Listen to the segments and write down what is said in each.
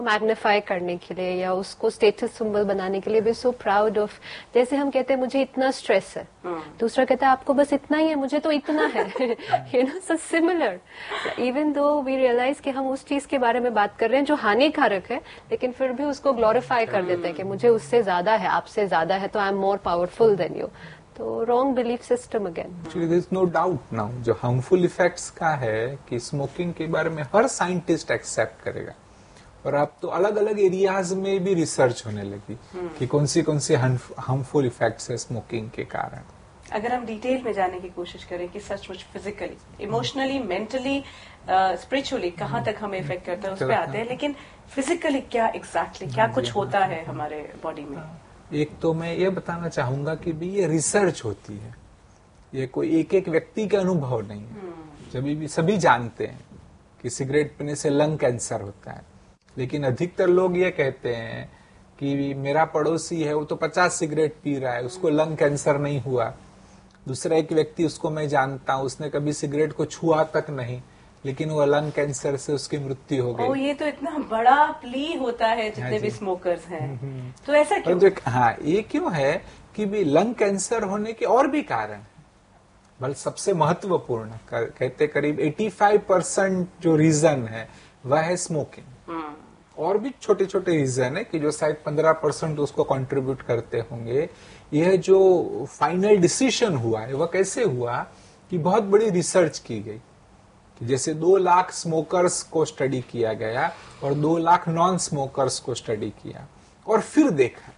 Magnify करने के लिए या उसको स्टेटस सिंबल बनाने के लिए वी सो प्राउड ऑफ, जैसे हम कहते हैं मुझे इतना स्ट्रेस है, दूसरा कहता है आपको बस इतना ही है, मुझे तो इतना है you know, so similar, even though we realise कि हम उस चीज के बारे में बात कर रहे हैं जो हानिकारक है, लेकिन फिर भी उसको ग्लोरीफाई कर देते हैं कि मुझे उससे ज्यादा है, आपसे ज्यादा है, तो I am more powerful than you. तो wrong belief system again. Actually there is no doubt now, जो हार्मफुल इफेक्ट्स का है कि स्मोकिंग के बारे में हर साइंटिस्ट एक्सेप्ट करेगा, और अब तो अलग अलग एरियाज में भी रिसर्च होने लगी कि कौन सी हार्मफुल इफेक्ट्स है स्मोकिंग के कारण। अगर हम डिटेल में जाने की कोशिश करें कि सचमुच फिजिकली, इमोशनली, मेंटली, स्पिरिचुअली कहाँ तक हमें इफेक्ट करता है उस पर आते हैं, लेकिन फिजिकली क्या एग्जैक्टली क्या कुछ होता है हमारे बॉडी में। एक तो मैं ये बताना चाहूंगा कि भी ये रिसर्च होती है, ये कोई एक एक व्यक्ति का अनुभव नहीं है। जब भी सभी जानते हैं कि सिगरेट पीने से लंग कैंसर होता है, लेकिन अधिकतर लोग ये कहते हैं कि मेरा पड़ोसी है वो तो 50 सिगरेट पी रहा है, उसको लंग कैंसर नहीं हुआ। दूसरा एक व्यक्ति उसको मैं जानता हूँ, उसने कभी सिगरेट को छुआ तक नहीं, लेकिन वो लंग कैंसर से उसकी मृत्यु हो गई। ये तो इतना बड़ा प्ली होता है जितने भी स्मोकर्स हैं। तो ऐसा क्यों? हाँ, ये क्यों है कि भी लंग कैंसर होने के और भी कारण है, बल्कि सबसे महत्वपूर्ण कहते करीब 85% जो रीजन है वह है स्मोकिंग। और भी छोटे छोटे रीजन है कि जो शायद 15% उसको कंट्रीब्यूट करते होंगे। यह जो फाइनल डिसीजन हुआ है वह कैसे हुआ कि बहुत बड़ी रिसर्च की गई, कि जैसे 2 लाख स्मोकर्स को स्टडी किया गया और 2 लाख नॉन स्मोकर्स को स्टडी किया, और फिर देखा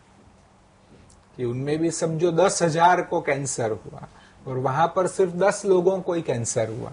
कि उनमें भी समझो 10,000 को कैंसर हुआ और वहां पर सिर्फ 10 लोगों को ही कैंसर हुआ।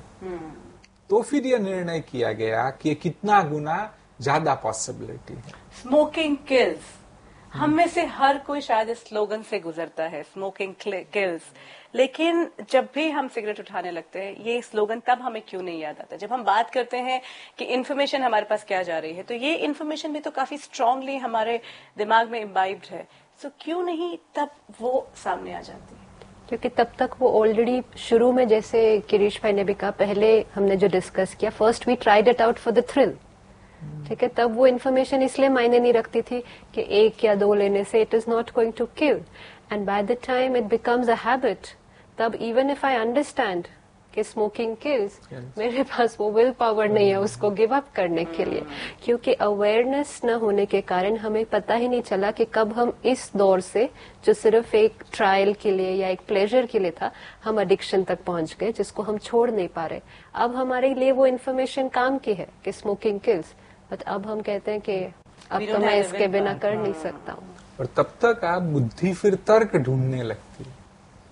तो फिर यह निर्णय किया गया कि ये कितना गुना ज्यादा पॉसिबिलिटी है। स्मोकिंग किल्स, हम में से हर कोई शायद इस स्लोगन से गुजरता है, स्मोकिंग किल्स, लेकिन जब भी हम सिगरेट उठाने लगते हैं ये स्लोगन तब हमें क्यों नहीं याद आता? जब हम बात करते हैं कि इन्फॉर्मेशन हमारे पास क्या जा रही है, तो ये इन्फॉर्मेशन भी तो काफी स्ट्रांगली हमारे दिमाग में इम्बाइब्ड है, सो क्यों नहीं तब वो सामने आ जाती है? क्योंकि तब तक वो ऑलरेडी शुरू में, जैसे किरीश भाई ने भी कहा, पहले हमने जो डिस्कस किया, first we tried it out for the thrill, ठीक है, तब वो इन्फॉर्मेशन इसलिए मायने नहीं रखती थी कि 1 या 2 लेने से it is not going to kill, and by the time it becomes a habit, तब इवन इफ आई अंडरस्टैंड कि स्मोकिंग किल्स, मेरे पास वो विल पावर नहीं है उसको गिव अप करने के लिए, क्योंकि अवेयरनेस न होने के कारण हमें पता ही नहीं चला कि कब हम इस दौर से, जो सिर्फ एक ट्रायल के लिए या एक प्लेजर के लिए था, हम एडिक्शन तक पहुंच गए जिसको हम छोड़ नहीं पा रहे। अब हमारे लिए वो इन्फॉर्मेशन काम की है कि स्मोकिंग किल्स, बट अब हम कहते हैं कि अब तो मैं इसके बिना कर नहीं सकता हूँ। और तब तक आप बुद्धि फिर तर्क ढूंढने लगती है,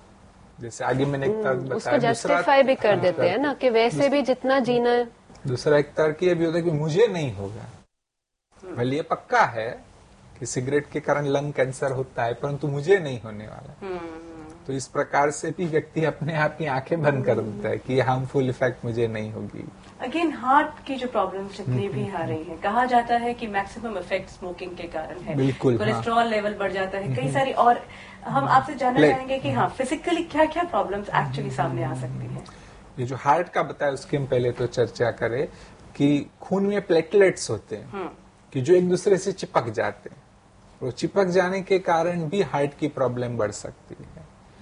जैसे आगे मैंने एक तर्क बताया, उसको जस्टिफाई भी कर देते हैं ना कि वैसे भी जितना जीना है। दूसरा एक तर्क ये भी होता है कि मुझे नहीं होगा, भले ये पक्का है कि सिगरेट के कारण लंग कैंसर होता है, परंतु मुझे नहीं होने वाला। तो इस प्रकार से भी व्यक्ति अपने आप की आंखें बंद कर देता है कि हार्मफुल इफेक्ट मुझे नहीं होगी। अगेन हार्ट की जो प्रॉब्लम्स जितनी भी आ रही हैं, कहा जाता है कि मैक्सिमम इफेक्ट स्मोकिंग के कारण है, कोलेस्ट्रॉल लेवल बढ़ जाता है, कई सारी, और हम आपसे जानना चाहेंगे कि हाँ फिजिकली क्या क्या प्रॉब्लम्स एक्चुअली सामने आ सकती हैं। ये जो हार्ट का बताया उसके हम पहले तो चर्चा करें कि खून में प्लेटलेट्स होते हैं कि जो एक दूसरे से चिपक जाते हैं, और चिपक जाने के कारण भी हार्ट की प्रॉब्लम बढ़ सकती है।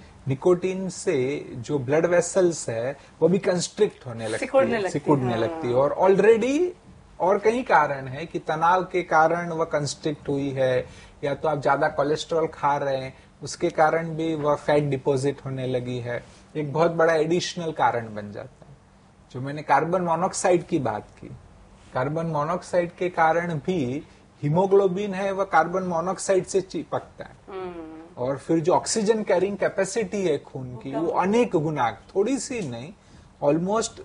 निकोटीन से जो ब्लड वेसल्स है वो भी कंस्ट्रिक्ट होने लगती है, सिकुड़ने लगती है, और ऑलरेडी और कई कारण है कि तनाव के कारण वह कंस्ट्रिक्ट हुई है, या तो आप ज्यादा कोलेस्ट्रॉल खा रहे हैं उसके कारण भी वह फैट डिपॉजिट होने लगी है, एक बहुत बड़ा एडिशनल कारण बन जाता है। जो मैंने कार्बन मोनोऑक्साइड की बात की, कार्बन मोनोऑक्साइड के कारण भी हीमोग्लोबिन है वह कार्बन मोनोऑक्साइड से चिपकता है, और फिर जो ऑक्सीजन कैरिंग कैपेसिटी है खून की वो अनेक गुना, थोड़ी सी नहीं, ऑलमोस्ट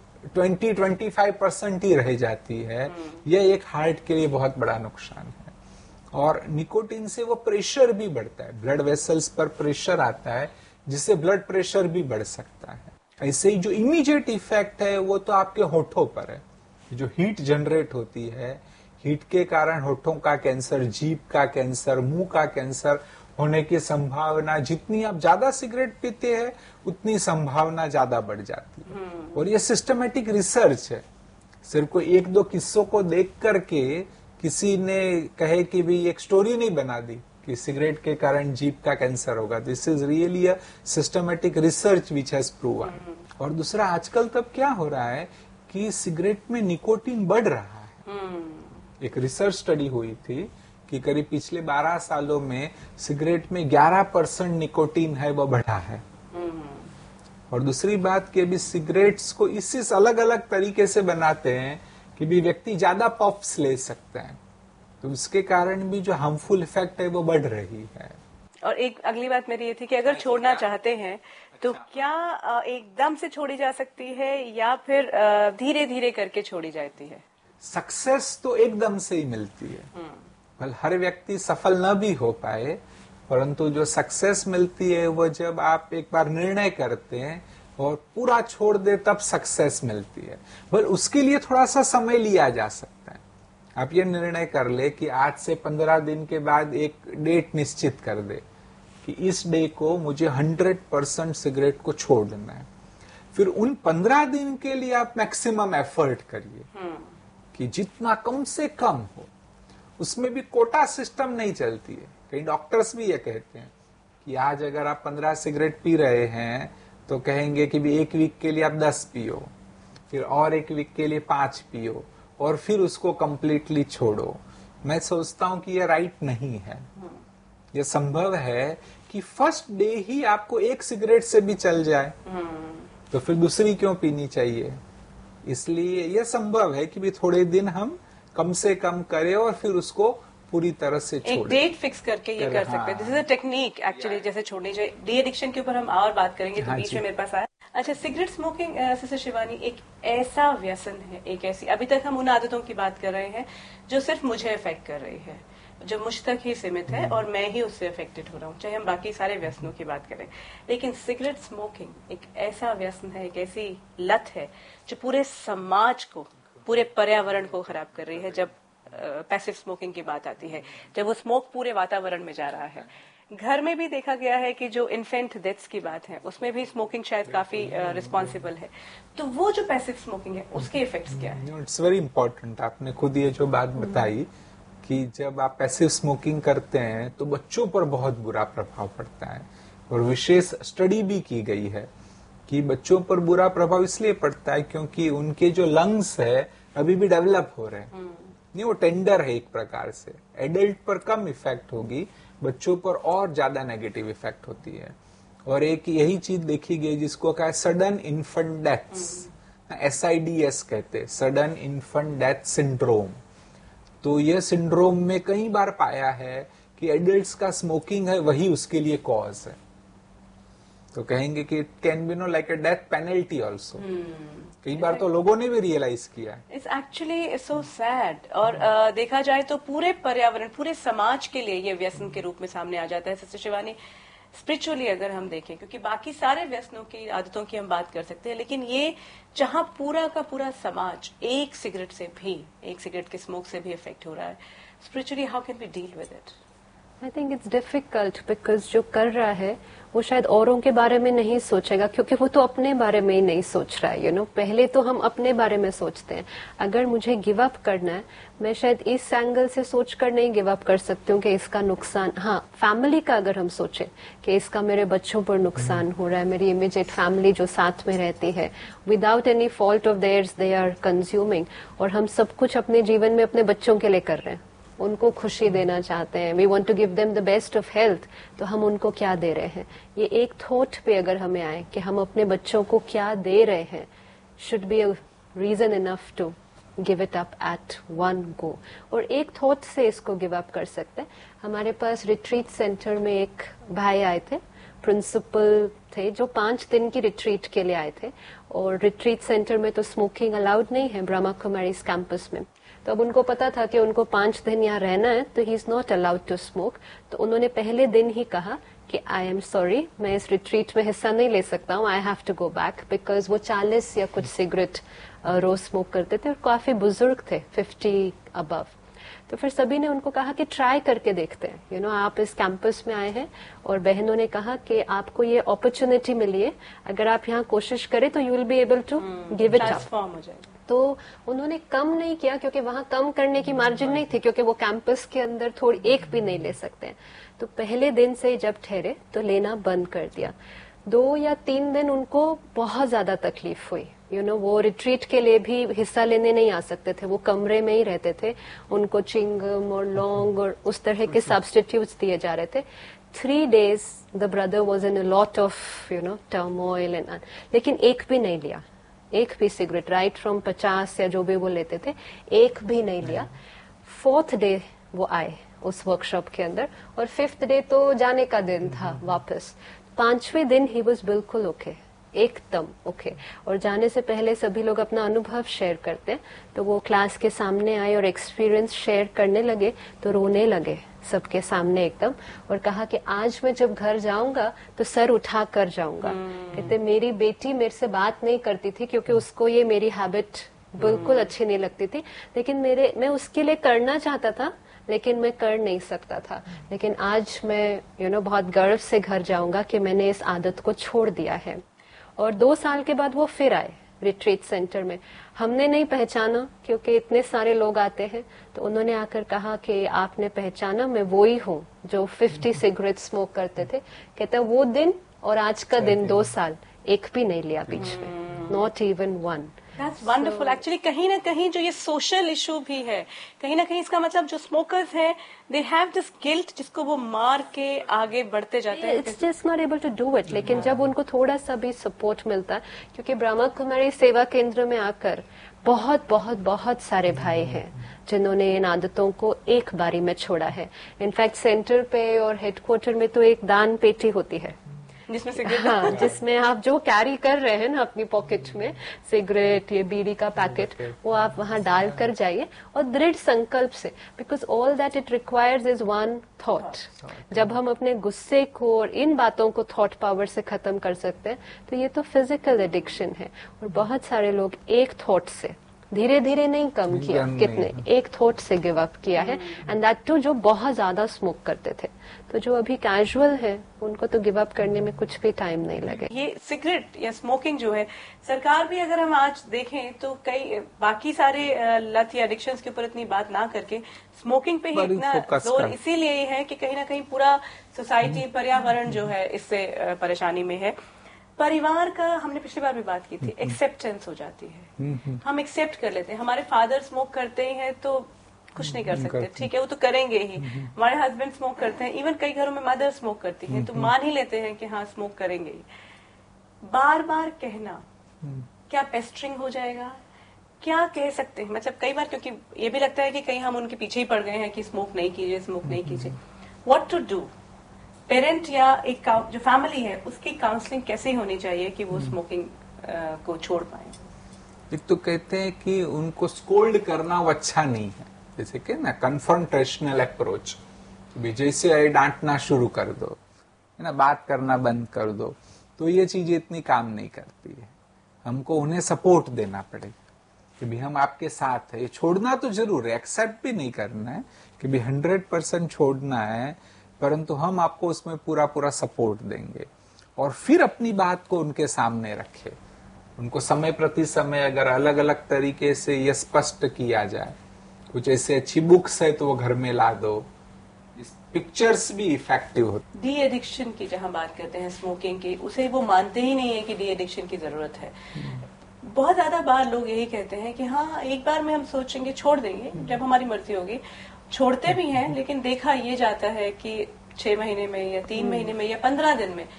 20-25% ही रह जाती है। यह एक हार्ट के लिए बहुत बड़ा नुकसान है। और निकोटीन से वो प्रेशर भी बढ़ता है, ब्लड वेसल्स पर प्रेशर आता है जिससे ब्लड प्रेशर भी बढ़ सकता है। ऐसे ही जो इमीडिएट इफेक्ट है वो तो आपके होठों पर है, जो हीट जनरेट होती है, हीट के कारण होठों का कैंसर, जीभ का कैंसर, मुंह का कैंसर होने की संभावना, जितनी आप ज्यादा सिगरेट पीते हैं उतनी संभावना ज्यादा बढ़ जाती है। और ये सिस्टमेटिक रिसर्च है, सिर्फ कोई 1-2 किस्सों को देख करके किसी ने कहे कि भी एक स्टोरी नहीं बना दी कि सिगरेट के कारण जीभ का कैंसर होगा। This is really a systematic research which has proven. और दूसरा, आजकल तब क्या हो रहा है कि सिगरेट में निकोटीन बढ़ रहा है। एक रिसर्च स्टडी हुई थी कि करीब पिछले 12 सालों में सिगरेट में 11% निकोटीन है, वो बढ़ा है। और दूसरी बात कि अभी सिगरेट्स को इस अलग अलग तरीके से बनाते हैं कि भी व्यक्ति ज्यादा पफ्स ले सकते हैं, तो उसके कारण भी जो हार्मफुल इफेक्ट है वो बढ़ रही है। और एक अगली बात मेरी ये थी कि अगर छोड़ना चाहते हैं तो क्या एकदम से छोड़ी जा सकती है या फिर धीरे धीरे करके छोड़ी जाती है? सक्सेस तो एकदम से ही मिलती है। भले हर व्यक्ति सफल न भी हो पाए, परंतु जो सक्सेस मिलती है वो जब आप एक बार निर्णय करते हैं और पूरा छोड़ दे तब सक्सेस मिलती है। पर उसके लिए थोड़ा सा समय लिया जा सकता है। आप ये निर्णय कर ले कि आज से 15 दिन के बाद एक डेट निश्चित कर दे कि इस डे को मुझे 100% सिगरेट को छोड़ देना है। फिर उन 15 दिन के लिए आप मैक्सिमम एफर्ट करिए कि जितना कम से कम हो। उसमें भी कोटा सिस्टम नहीं चलती है। कई डॉक्टर्स भी ये कहते हैं कि आज अगर आप 15 सिगरेट पी रहे हैं तो कहेंगे कि भी एक वीक के लिए आप 10 पियो, फिर और एक वीक के लिए 5 पियो और फिर उसको कंप्लीटली छोड़ो। मैं सोचता हूं कि ये राइट नहीं है। ये संभव है कि फर्स्ट डे ही आपको एक सिगरेट से भी चल जाए, तो फिर दूसरी क्यों पीनी चाहिए। इसलिए यह संभव है कि भी थोड़े दिन हम कम से कम करें और फिर उसको पूरी तरह से छोड़ें। एक डेट फिक्स करके ये कर सकते हैं। This is a technique actually, जैसे छोड़नी चाहिए। डी एडिक्शन के ऊपर हम और बात करेंगे, तो बीच में मेरे पास आया। अच्छा, सिगरेट स्मोकिंग सिस्टर शिवानी एक ऐसा व्यसन है, एक ऐसी, अभी तक हम उन आदतों की बात कर रहे हैं जो सिर्फ मुझे अफेक्ट कर रही है, जो मुझ तक ही सीमित है और मैं ही उससे अफेक्टेड हो रहा हूँ, चाहे हम बाकी सारे व्यसनों की बात करें। लेकिन सिगरेट स्मोकिंग एक ऐसा व्यसन है, एक ऐसी लत है जो पूरे समाज को, पूरे पर्यावरण को खराब कर रही है। जब पैसिव स्मोकिंग की बात आती है, जब वो स्मोक पूरे वातावरण में जा रहा है। घर में भी देखा गया है कि जो इन्फेंट डेथ्स की बात है उसमें भी स्मोकिंग शायद काफी रिस्पॉन्सिबल है। तो वो जो पैसिव स्मोकिंग है उसके इफेक्ट्स क्या है? It's very important. आपने खुद ये जो बात बताई कि जब आप पैसिव स्मोकिंग करते हैं तो बच्चों पर बहुत बुरा प्रभाव पड़ता है। और विशेष स्टडी भी की गई है कि बच्चों पर बुरा प्रभाव इसलिए पड़ता है क्योंकि उनके जो लंग्स है अभी भी डेवलप हो रहे हैं। नहीं, वो टेंडर है एक प्रकार से। एडल्ट पर कम इफेक्ट होगी, बच्चों पर और ज्यादा नेगेटिव इफेक्ट होती है। और एक यही चीज देखी गई जिसको कहा सडन इन्फेंट डेथ्स, SIDS कहते हैं, सडन इन्फेंट डेथ सिंड्रोम। तो यह सिंड्रोम में कई बार पाया है कि एडल्ट्स का स्मोकिंग है वही उसके लिए कॉज है। तो कहेंगे कि it can be know like a death penalty also. कई बार तो लोगों ने भी रियलाइज किया। It's actually so sad. और देखा जाए तो पूरे पर्यावरण, पूरे समाज के लिए ये व्यसन के रूप में सामने आ जाता है। सिस्टर शिवानी, स्पिरिचुअली अगर हम देखें, क्योंकि बाकी सारे व्यसनों की, आदतों की हम बात कर सकते हैं, लेकिन ये जहां पूरा का पूरा समाज एक सिगरेट से भी, एक सिगरेट के स्मोक से भी इफेक्ट हो रहा है, spiritually how can we deal with it? I think it's difficult because जो कर रहा है वो शायद औरों के बारे में नहीं सोचेगा, क्योंकि वो तो अपने बारे में ही नहीं सोच रहा है। पहले तो हम अपने बारे में सोचते हैं। अगर मुझे गिव अप करना है, मैं शायद इस एंगल से सोचकर नहीं गिव अप कर सकती हूँ कि इसका नुकसान, हाँ फैमिली का अगर हम सोचें कि इसका मेरे बच्चों पर नुकसान हो रहा है, मेरी इमीडिएट फैमिली जो साथ में रहती है, without any fault of theirs they are consuming, और हम सब कुछ अपने जीवन में अपने बच्चों के लिए कर रहे हैं, उनको खुशी देना चाहते हैं, we want to give them the best of health, तो हम उनको क्या दे रहे हैं? ये एक थॉट पे अगर हमें आए कि हम अपने बच्चों को क्या दे रहे हैं, should be a reason enough to give it up at one go. और एक थॉट से इसको गिव अप कर सकते हैं। हमारे पास रिट्रीट सेंटर में एक भाई आए थे, प्रिंसिपल थे, जो 5 दिन की रिट्रीट के लिए आए थे। और रिट्रीट सेंटर में तो स्मोकिंग अलाउड नहीं है, ब्रह्मा कुमारीज कैंपस में। तो अब उनको पता था कि उनको 5 दिन यहाँ रहना है, तो he is not allowed to smoke. तो उन्होंने पहले दिन ही कहा कि आई एम सॉरी, मैं इस रिट्रीट में हिस्सा नहीं ले सकता हूँ, I have to go back, because वो 40 या कुछ सिगरेट रोज स्मोक करते थे और काफी बुजुर्ग थे, 50 अबव। तो फिर सभी ने उनको कहा कि ट्राई करके देखते हैं, आप इस कैंपस में आए हैं। और बहनों ने कहा कि आपको ये अपॉर्चुनिटी मिली है, अगर आप यहाँ कोशिश करें तो you will be able to give it up. Transform हो जाएगा। तो उन्होंने कम नहीं किया, क्योंकि वहां कम करने की मार्जिन नहीं थी, क्योंकि वो कैंपस के अंदर थोड़ी एक भी नहीं ले सकते हैं। तो पहले दिन से जब ठहरे तो लेना बंद कर दिया। 2 या 3 दिन उनको बहुत ज्यादा तकलीफ हुई। वो रिट्रीट के लिए भी हिस्सा लेने नहीं आ सकते थे, वो कमरे में ही रहते थे। उनको चिंगम और लौंग और उस तरह के सब्स्टिट्यूट्स दिए जा रहे थे। 3 days the brother was in a lot of turmoil and लेकिन एक भी नहीं लिया, एक भी सिगरेट, राइट फ्रॉम 50 या जो भी वो लेते थे, एक भी नहीं लिया। 4th day वो आए उस वर्कशॉप के अंदर, और 5th day तो जाने का दिन था वापस। 5वें दिन ही वॉज बिल्कुल ओके, एकदम ओके। और जाने से पहले सभी लोग अपना अनुभव शेयर करते हैं, तो वो क्लास के सामने आए और एक्सपीरियंस शेयर करने लगे, तो रोने लगे सबके सामने एकदम, और कहा कि आज मैं जब घर जाऊंगा तो सर उठा कर जाऊंगा। कहते मेरी बेटी मेरे से बात नहीं करती थी, क्योंकि उसको ये मेरी हैबिट बिल्कुल अच्छी नहीं लगती थी, लेकिन मैं उसके लिए करना चाहता था, लेकिन मैं कर नहीं सकता था। लेकिन आज मैं बहुत गर्व से घर जाऊंगा कि मैंने इस आदत को छोड़ दिया है। और 2 साल के बाद वो फिर आए रिट्रीट सेंटर में। हमने नहीं पहचाना, क्योंकि इतने सारे लोग आते हैं, तो उन्होंने आकर कहा कि आपने पहचाना, मैं वो ही हूँ जो 50 सिगरेट स्मोक करते थे। कहता वो दिन और आज का दिन 2 साल एक भी नहीं लिया बीच में, not even one. That's wonderful. Actually, कहीं ना कहीं जो ये सोशल इशू भी है, कहीं ना कहीं इसका मतलब जो स्मोकर्स हैं, they have this guilt जिसको वो मार के आगे बढ़ते जाते हैं। It's just not able to do it. लेकिन जब उनको थोड़ा सा भी सपोर्ट मिलता है, क्योंकि ब्रह्मा कुमारी सेवा केंद्र में आकर बहुत बहुत बहुत सारे भाई हैं जिन्होंने इन आदतों को एक बारी में छोड़ा है। इनफैक्ट सेंटर पे और हेडक्वार्टर में तो एक दान पेटी होती है, जिसमें सिगरेट, हाँ, जिसमें आप जो कैरी कर रहे हैं ना अपनी पॉकेट में, सिगरेट, ये बीड़ी का पैकेट, वो आप वहां डाल कर जाइए, और दृढ़ संकल्प से, because all that it requires is one thought. जब हम अपने गुस्से को और इन बातों को थॉट पावर से खत्म कर सकते हैं, तो ये तो फिजिकल एडिक्शन है। और बहुत सारे लोग एक थॉट से धीरे धीरे नहीं कम किया, कितने एक थॉट से गिव अप किया है, एंड दैट टू जो बहुत ज्यादा स्मोक करते थे। तो जो अभी कैजुअल है, उनको तो गिव अप करने में कुछ भी टाइम नहीं लगे। ये सिगरेट या स्मोकिंग जो है, सरकार भी अगर हम आज देखें तो कई बाकी सारे लत या एडिक्शंस के ऊपर इतनी बात ना करके स्मोकिंग पे ही इतना जोर इसीलिए है कि कहीं ना कहीं पूरा सोसाइटी, पर्यावरण जो है इससे परेशानी में है। परिवार का हमने पिछली बार भी बात की थी, एक्सेप्टेंस हो जाती है, हम एक्सेप्ट कर लेते हैं। हमारे फादर स्मोक करते हैं तो कुछ नहीं कर सकते, ठीक है, वो तो करेंगे ही। हमारे हस्बैंड स्मोक करते हैं, इवन कई घरों में मदर स्मोक करती है, तो मान ही लेते हैं कि हाँ स्मोक करेंगे ही। बार बार कहना क्या पेस्टरिंग हो जाएगा, क्या कह सकते हैं, मतलब कई बार, क्योंकि ये भी लगता है कि कहीं हम उनके पीछे ही पड़ गए हैं कि स्मोक नहीं कीजिए, स्मोक नहीं कीजिए। What to do? पेरेंट या एक जो फैमिली है उसकी काउंसलिंग कैसे होनी चाहिए कि वो स्मोकिंग को छोड़ पाए? एक तो कहते हैं कि उनको स्कोल्ड करना वो अच्छा नहीं है, जैसे कि ना कन्फ्रंटेशनल अप्रोच, जैसे डांटना शुरू कर दो, है ना, बात करना बंद कर दो, तो ये चीजें इतनी काम नहीं करती है। हमको उन्हें सपोर्ट देना पड़ेगा कि भी हम आपके साथ है। ये छोड़ना तो जरूर है, एक्सेप्ट भी नहीं करना है कि भी 100% छोड़ना है, परंतु हम आपको उसमें पूरा पूरा सपोर्ट देंगे। और फिर अपनी बात को उनके सामने रखे, उनको समय प्रति समय अगर अलग अलग तरीके से ये स्पष्ट किया जाए, कुछ ऐसे अच्छी बुक्स है तो वो घर में ला दो, पिक्चर्स भी इफेक्टिव होती। डी एडिक्शन की जहां बात करते हैं स्मोकिंग की, उसे वो मानते ही नहीं है कि डी एडिक्शन की जरूरत है। बहुत ज्यादा बार लोग यही कहते हैं कि हाँ एक बार में हम सोचेंगे छोड़ देंगे, जब हमारी मर्जी होगी। छोड़ते भी हैं, लेकिन देखा ये जाता है कि 6 महीने में या 3 महीने में या 15 दिन में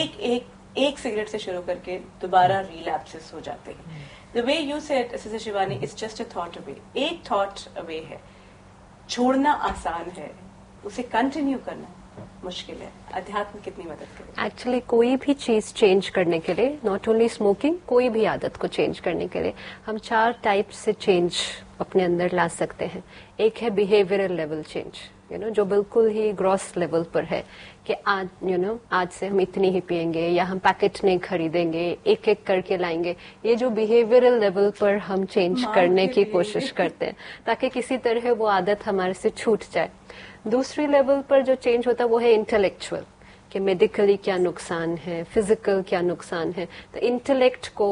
एक सिगरेट से शुरू करके दोबारा रिलैप्सेस हो जाते हैं। The way you said sister Shivani, it's just a thought away, एक थॉट अवे है। छोड़ना आसान है, उसे कंटिन्यू करना मुश्किल है। अध्यात्म कितनी मदद करे? एक्चुअली कोई भी चीज चेंज करने के लिए, नॉट ओनली स्मोकिंग, कोई भी आदत को चेंज करने के लिए हम 4 टाइप से चेंज अपने अंदर ला सकते हैं। एक है बिहेवियरल लेवल चेंज, जो बिल्कुल ही ग्रॉस लेवल पर है कि आज आज से हम इतनी ही पिएंगे, या हम पैकेट नहीं खरीदेंगे, एक एक करके लाएंगे। ये जो बिहेवियरल लेवल पर हम चेंज करने की कोशिश करते हैं ताकि किसी तरह वो आदत हमारे से छूट जाए। दूसरी लेवल पर जो चेंज होता है वो है इंटेलेक्चुअल, कि मेडिकली क्या नुकसान है, फिजिकल क्या नुकसान है। तो इंटेलेक्ट को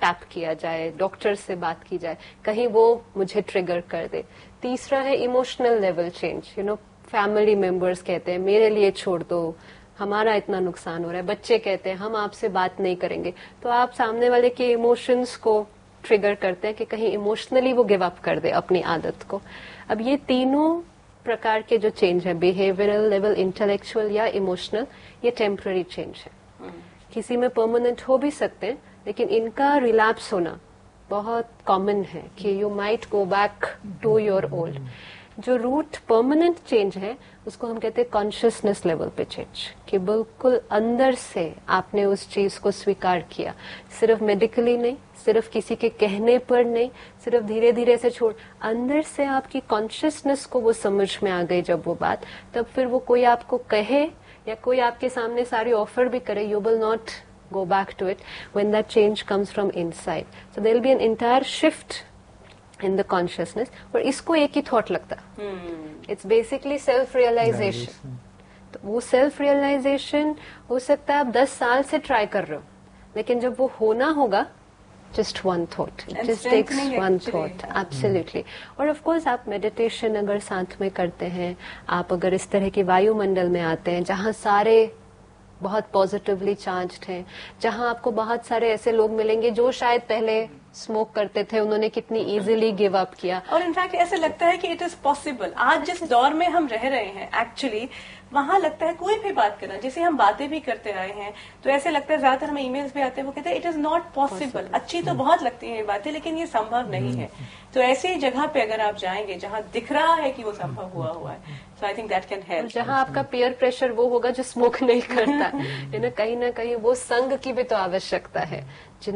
टैप किया जाए, डॉक्टर से बात की जाए, कहीं वो मुझे ट्रिगर कर दे। तीसरा है emotional level change. Family members कहते हैं मेरे लिए छोड़ दो, हमारा इतना नुकसान हो रहा है, बच्चे कहते हैं हम आपसे बात नहीं करेंगे, तो आप सामने वाले के इमोशंस को ट्रिगर करते हैं कि कहीं इमोशनली वो गिव अप कर दे अपनी आदत को। अब ये तीनों प्रकार के जो चेंज है, बिहेवियरल लेवल, इंटेलेक्चुअल या इमोशनल, ये टेम्पररी चेंज है। किसी में परमानेंट हो भी सकते हैं, लेकिन इनका रिलैप्स होना बहुत कॉमन है कि you might go back to your old. जो रूट परमानेंट चेंज है उसको हम कहते हैं कॉन्शियसनेस लेवल पे चेंज, कि बिल्कुल अंदर से आपने उस चीज को स्वीकार किया, सिर्फ मेडिकली नहीं, सिर्फ किसी के कहने पर नहीं, सिर्फ धीरे धीरे से छोड़, अंदर से आपकी कॉन्शियसनेस को वो समझ में आ गई जब वो बात, तब फिर वो कोई आपको कहे या कोई आपके सामने सारी ऑफर भी करे, you will not go back to it when that change comes from inside. So there will be an entire shift in the consciousness. और इसको एक ही थॉट लगता है, it's basically self realization. तो वो self realization हो सकता है आप 10 साल से ट्राई कर रहे हो, लेकिन जब वो होना होगा, just one thought, it just takes one thought, absolutely. और of course आप meditation अगर साथ में करते हैं, आप अगर इस तरह की वायुमंडल में आते हैं जहाँ सारे बहुत पॉजिटिवली चार्ज्ड हैं, जहां आपको बहुत सारे ऐसे लोग मिलेंगे जो शायद पहले स्मोक करते थे, उन्होंने कितनी इजीली गिव अप किया, और इनफैक्ट ऐसे लगता है कि इट इज पॉसिबल। आज जिस दौर में हम रह रहे हैं, एक्चुअली वहां लगता है कोई भी बात करना, जैसे हम बातें भी करते आए हैं, तो ऐसे लगता है, ज्यादातर हमें ईमेल्स भी आते हैं, वो कहते हैं इट इज नॉट पॉसिबल। अच्छी तो बहुत लगती है ये बातें, लेकिन ये संभव नहीं है। तो ऐसी जगह पे अगर आप जाएंगे जहां दिख रहा है कि वो संभव हुआ है, सो I think that can help. जहां आपका पीयर प्रेशर वो होगा जो स्मोक नहीं करता, कहीं ना कहीं वो संग की भी तो आवश्यकता है,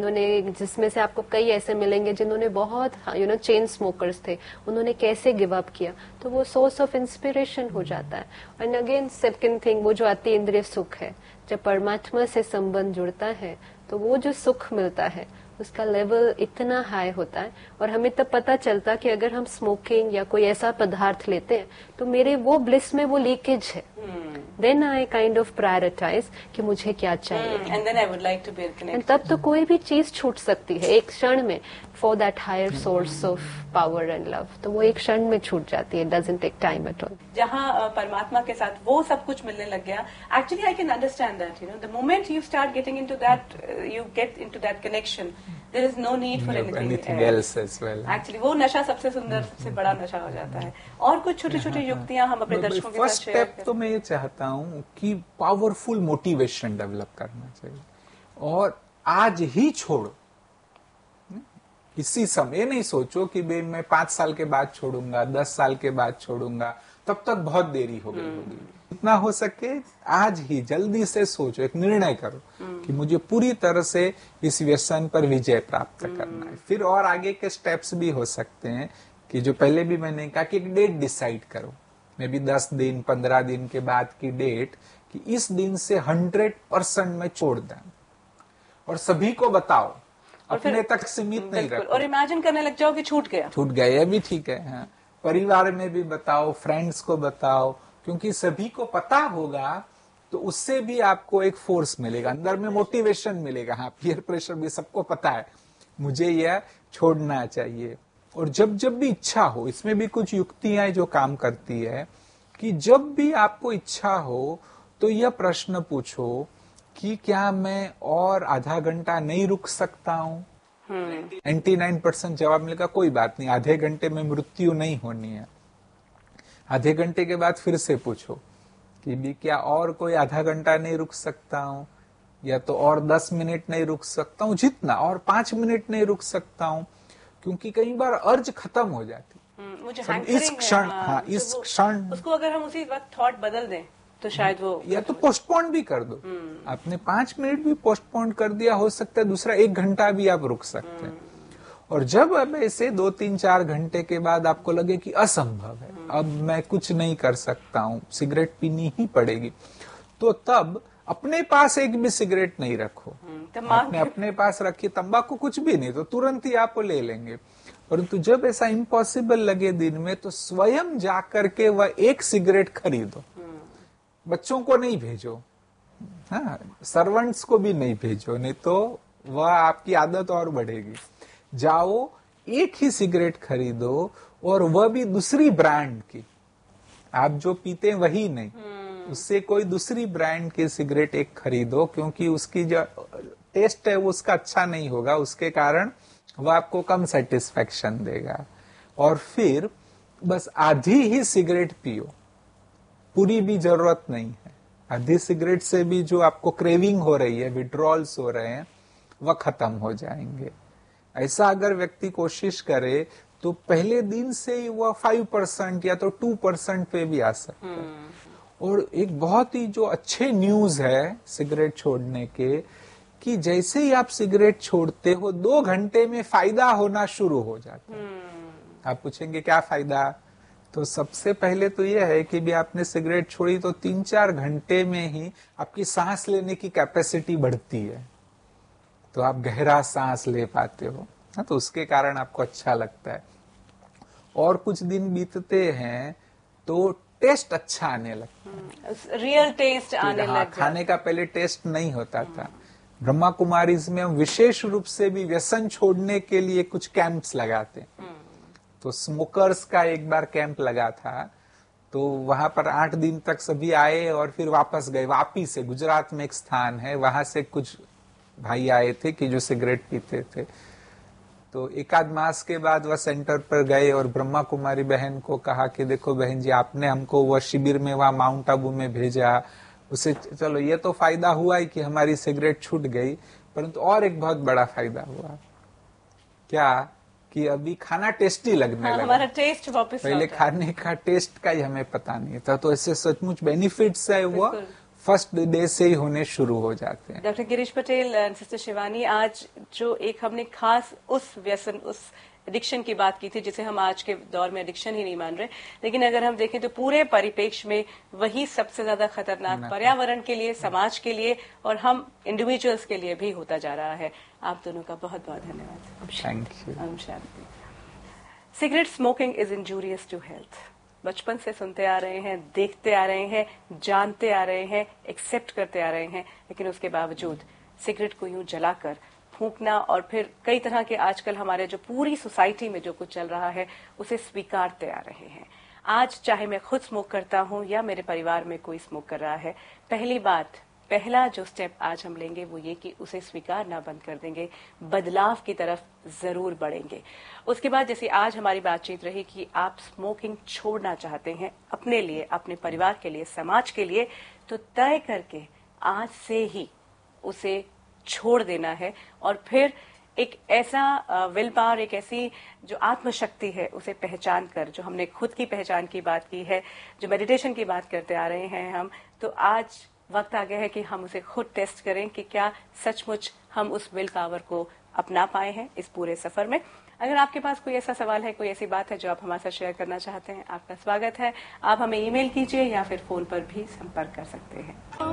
जिसमें से आपको कई ऐसे मिलेंगे जिन्होंने बहुत चेन स्मोकर्स थे, उन्होंने कैसे गिव अप किया, तो वो सोर्स ऑफ इंस्पिरेशन हो जाता है। एंड अगेन सेकंड थिंग, वो जो अति इंद्रिय सुख है, जब परमात्मा से संबंध जुड़ता है तो वो जो सुख मिलता है उसका लेवल इतना हाई होता है, और हमें तब पता चलता कि अगर हम स्मोकिंग या कोई ऐसा पदार्थ लेते हैं तो मेरे वो ब्लिस में वो लीकेज है। Then I kind of prioritise कि मुझे क्या चाहिए, and then I would like to be connected. तब तो कोई भी चीज छूट सकती है एक क्षण में, for that higher source of power and love, तो वो एक क्षण में छूट जाती है, doesn't take time at all. जहां परमात्मा के साथ वो सब कुछ मिलने लग गया, actually I can understand that, the moment you start getting into that, you get into that connection, there is no need for anything else as well. Actually वो नशा सबसे सुंदर, सबसे बड़ा नशा हो जाता है। और कुछ छोटी छोटी युक्तियां हम अपने दर्शकों के साथ फर्स्ट शेयर स्टेप तो मैं ये चाहता हूँ कि पावरफुल मोटिवेशन डेवलप करना चाहिए, और आज ही छोड़ो, इसी समय नहीं सोचो कि भाई मैं 5 साल के बाद छोड़ूंगा, 10 साल के बाद छोड़ूंगा, तब तक बहुत देरी हो गई होगी। जितना हो सके आज ही जल्दी से सोचो, एक निर्णय करो कि मुझे पूरी तरह से इस व्यसन पर विजय प्राप्त करना है। फिर और आगे के स्टेप्स भी हो सकते हैं कि जो पहले भी मैंने कहा कि एक डेट डिसाइड करो, मे बी 10 दिन 15 दिन के बाद की डेट, कि इस दिन से 100% में छोड़ दें, और सभी को बताओ, अपने तक सीमित नहीं रखो। और इमेजिन करने लग जाओ कि छूट गया, ये भी ठीक है। हाँ। परिवार में भी बताओ, फ्रेंड्स को बताओ, क्योंकि सभी को पता होगा तो उससे भी आपको एक फोर्स मिलेगा, अंदर में मोटिवेशन मिलेगा। हाँ, पीयर प्रेशर भी सबको पता है, मुझे यह छोड़ना चाहिए। और जब जब भी इच्छा हो, इसमें भी कुछ युक्तियां जो काम करती है, कि जब भी आपको इच्छा हो तो यह प्रश्न पूछो कि क्या मैं और आधा घंटा नहीं रुक सकता हूँ। 99% जवाब मिलेगा कोई बात नहीं, आधे घंटे में मृत्यु नहीं होनी है। आधे घंटे के बाद फिर से पूछो कि भी क्या और कोई आधा घंटा नहीं रुक सकता हूँ, या तो और 10 मिनट नहीं रुक सकता हूँ, जितना, और 5 मिनट नहीं रुक सकता हूँ, क्योंकि कई बार अर्ज खत्म हो जाती। इस क्षण, हाँ, इस क्षण उसको अगर हम उसी वक्त थॉट बदल दें तो शायद वो, या तो पोस्टपोन भी कर दो। आपने 5 मिनट भी पोस्टपोन कर दिया, हो सकता है दूसरा 1 घंटा भी आप रुक सकते हैं। और जब अब ऐसे 2, 3, 4 घंटे के बाद आपको लगे कि असंभव है, अब मैं कुछ नहीं कर सकता हूँ, सिगरेट पीनी ही पड़ेगी, तो तब अपने पास एक भी सिगरेट नहीं रखो। आपने अपने पास रखी तंबाकू, कुछ भी नहीं, तो तुरंत ही आप ले लेंगे। परंतु जब ऐसा इम्पॉसिबल लगे दिन में, तो स्वयं जाकर के वह 1 सिगरेट खरीदो। बच्चों को नहीं भेजो, हाँ, सर्वेंट्स को भी नहीं भेजो, नहीं तो वह आपकी आदत और बढ़ेगी। जाओ एक ही सिगरेट खरीदो, और वह भी दूसरी ब्रांड की, आप जो पीते वही नहीं, उससे कोई दूसरी ब्रांड की सिगरेट एक खरीदो, क्योंकि उसकी जो टेस्ट है वो उसका अच्छा नहीं होगा, उसके कारण वह आपको कम सेटिस्फेक्शन देगा। और फिर बस आधी ही सिगरेट पियो, पूरी भी जरूरत नहीं है। आधी सिगरेट से भी जो आपको क्रेविंग हो रही है, विड्रॉल्स हो रहे हैं, वह खत्म हो जाएंगे। ऐसा अगर व्यक्ति कोशिश करे तो पहले दिन से ही वह 5% या तो 2% पे भी आ सकता है। और एक बहुत ही जो अच्छे न्यूज है सिगरेट छोड़ने के, कि जैसे ही आप सिगरेट छोड़ते हो 2 घंटे में फायदा होना शुरू हो जाता है। आप पूछेंगे क्या फायदा? तो सबसे पहले तो यह है कि भी आपने सिगरेट छोड़ी तो 3-4 घंटे में ही आपकी सांस लेने की कैपेसिटी बढ़ती है, तो आप गहरा सांस ले पाते हो, तो उसके कारण आपको अच्छा लगता है। और कुछ दिन बीतते हैं तो टेस्ट अच्छा आने लगता है, रियल टेस्ट आने हाँ, लग खाने का पहले टेस्ट नहीं होता था। ब्रह्मा कुमारीज में हम विशेष रूप से भी व्यसन छोड़ने के लिए कुछ कैंप्स लगाते हैं। तो स्मोकर्स का एक बार कैंप लगा था, तो वहां पर 8 दिन तक सभी आए और फिर वापस गए। वापी से, गुजरात में एक स्थान है, वहां से कुछ भाई आए थे कि जो सिगरेट पीते थे। तो 1 मास के बाद वह सेंटर पर गए और ब्रह्मा कुमारी बहन को कहा कि देखो बहन जी, आपने हमको वह शिविर में वहां माउंट आबू में भेजा, उसे चलो ये तो फायदा हुआ ही कि हमारी सिगरेट छूट गई, परंतु और एक बहुत बड़ा फायदा हुआ। क्या? कि अभी खाना टेस्टी लगने लगा। हमारा टेस्ट वापस पहले खाने का टेस्ट का ही हमें पता नहीं था। तो ऐसे सचमुच बेनिफिट्स है वो फर्स्ट डे से ही होने शुरू हो जाते हैं। Doctor Girish Patel and sister Shivani, आज जो एक हमने खास उस व्यसन, उस एडिक्शन की बात की थी जिसे हम आज के दौर में एडिक्शन ही नहीं मान रहे, लेकिन अगर हम देखें तो पूरे परिप्रेक्ष्य में वही सबसे ज्यादा खतरनाक पर्यावरण के लिए, समाज के लिए और हम इंडिविजुअल्स के लिए भी होता जा रहा है। आप दोनों का बहुत बहुत धन्यवाद। Thank you. Om Shanti. Cigarette smoking is injurious to health. बचपन से सुनते आ रहे हैं, देखते आ रहे हैं, जानते आ रहे हैं, एक्सेप्ट करते आ रहे हैं, लेकिन उसके बावजूद सिगरेट को यूं जलाकर फूंकना और फिर कई तरह के आजकल हमारे जो पूरी सोसाइटी में जो कुछ चल रहा है उसे स्वीकारते आ रहे हैं। आज चाहे मैं खुद स्मोक करता हूं या मेरे परिवार में कोई स्मोक कर रहा है, पहला जो स्टेप आज हम लेंगे वो ये कि उसे स्वीकार ना बंद कर देंगे, बदलाव की तरफ जरूर बढ़ेंगे। उसके बाद जैसे आज हमारी बातचीत रही कि आप स्मोकिंग छोड़ना चाहते हैं अपने लिए, अपने परिवार के लिए, समाज के लिए, तो तय करके आज से ही उसे छोड़ देना है और फिर एक ऐसा विल पावर, एक ऐसी जो आत्मशक्ति है उसे पहचान कर, जो हमने खुद की पहचान की बात की है, जो मेडिटेशन की बात करते आ रहे हैं हम, तो आज वक्त आ गया है कि हम उसे खुद टेस्ट करें कि क्या सचमुच हम उस विल पावर को अपना पाए हैं इस पूरे सफर में। अगर आपके पास कोई ऐसा सवाल है, कोई ऐसी बात है जो आप हमारे साथ शेयर करना चाहते हैं, आपका स्वागत है। आप हमें ईमेल कीजिए या फिर फोन पर भी संपर्क कर सकते हैं।